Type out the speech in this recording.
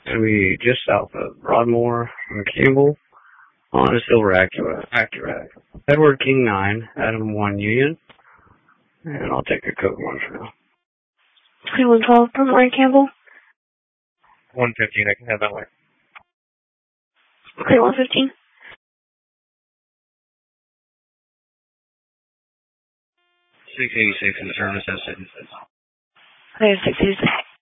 Gonna be just south of Broadmoor and Campbell on a silver Acura. Edward King 9, Adam 1 Union, and I'll take a code 1 for now. 2112 from Ryan Campbell. 115, I can have that way. Okay, 115. 686 in service at 686. Okay, 686.